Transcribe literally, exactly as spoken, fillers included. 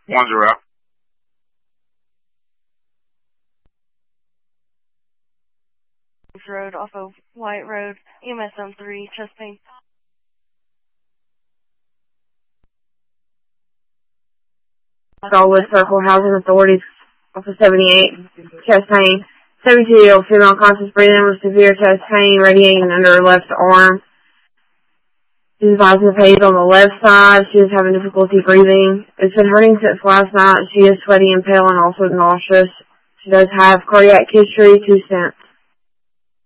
One zero. Road off of White Road, E M S M three, chest pain. Solid Circle Housing Authorities, off of seventy-eight, chest pain. seventy-two-year-old female conscious breathing with severe chest pain radiating under her left arm. She's advising the patient on the left side. She is having difficulty breathing. It's been hurting since last night. She is sweaty and pale and also nauseous. She does have cardiac history, two stents.